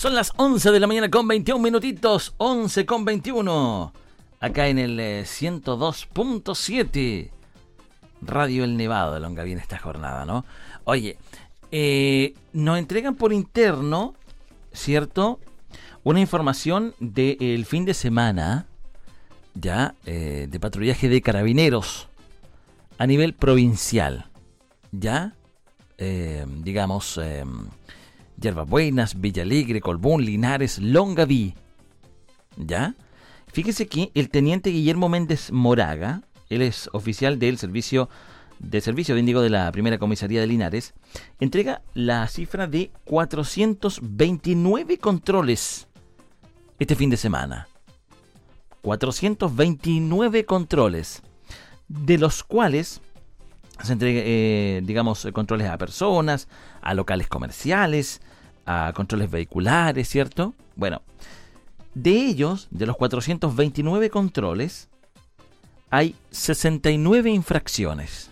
Son las 11 de la mañana con 21 minutitos, 11 con 21. Acá en el 102.7 Radio El Nevado de Longaví en esta jornada, ¿no? Oye, nos entregan por interno, ¿cierto? Una información del fin de semana, ya, de patrullaje de carabineros a nivel provincial, ya, digamos, Hierbas Buenas, Villa Alegre, Colbún, Linares, Longaví, ya. Fíjese que el teniente Guillermo Méndez Moraga, él es oficial del servicio de índigo de la primera comisaría de Linares, entrega la cifra de 429 controles este fin de semana. 429 controles, de los cuales se entrega, digamos, controles a personas, a locales comerciales, a controles vehiculares, ¿cierto? Bueno, de ellos, de los 429 controles, hay 69 infracciones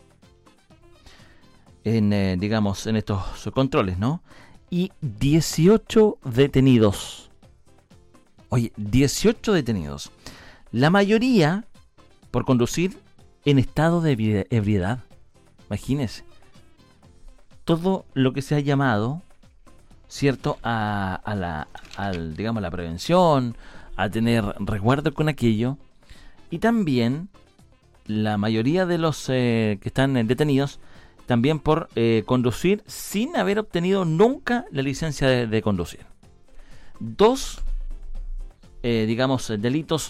en, digamos, en estos controles, ¿no? Y 18 detenidos. Oye, 18 detenidos. La mayoría por conducir en estado de ebriedad. Imagínense. Todo lo que se ha llamado, ¿cierto?, digamos, la prevención, a tener resguardo con aquello. Y también la mayoría de los que están detenidos, también por conducir sin haber obtenido nunca la licencia de conducir. Dos, digamos, delitos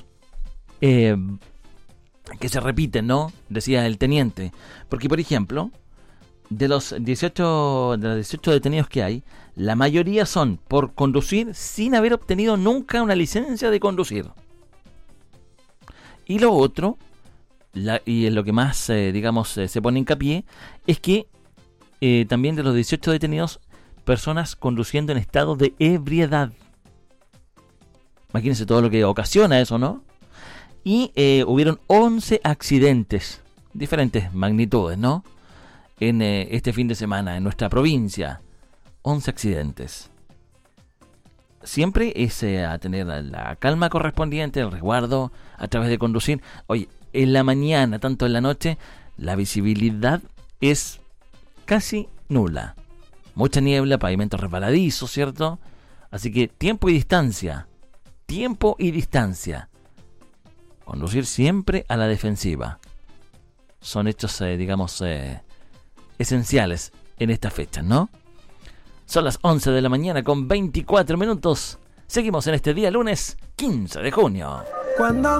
que se repiten, ¿no? Decía el teniente. Porque, por ejemplo, de los 18 detenidos que hay, la mayoría son por conducir sin haber obtenido nunca una licencia de conducir. Y lo otro, y en lo que más, digamos, se pone hincapié, es que también de los 18 detenidos, personas conduciendo en estado de ebriedad. Imagínense todo lo que ocasiona eso, ¿no? Y hubieron 11 accidentes, diferentes magnitudes, ¿no? En este fin de semana, en nuestra provincia, 11 accidentes. Siempre es a tener la calma correspondiente, el resguardo a través de conducir. Oye, en la mañana, tanto en la noche, la visibilidad es casi nula. Mucha niebla, pavimento resbaladizo, ¿cierto? Así que tiempo y distancia. Tiempo y distancia. Conducir siempre a la defensiva. Son hechos, digamos, esenciales en estas fechas, ¿no? Son las 11 de la mañana con 24 minutos. Seguimos en este día lunes 15 de junio.